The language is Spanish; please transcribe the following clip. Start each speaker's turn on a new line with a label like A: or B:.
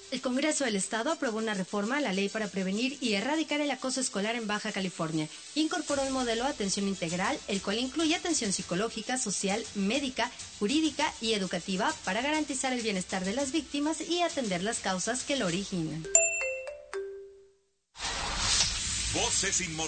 A: El Congreso del Estado aprobó una reforma a la ley para prevenir y erradicar el acoso escolar en Baja California. Incorporó el modelo de atención integral, el cual incluye atención psicológica, social, médica, jurídica y educativa para garantizar el bienestar de las víctimas y atender las causas que lo originan.
B: Voces inmortales.